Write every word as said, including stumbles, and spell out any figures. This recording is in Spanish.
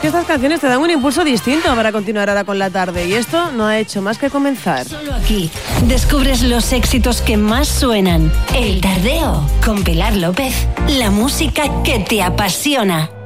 que estas canciones te dan un impulso distinto para continuar ahora con la tarde y esto no ha hecho más que comenzar. Solo aquí descubres los éxitos que más suenan. El Tardeo con Pilar López, la música que te apasiona.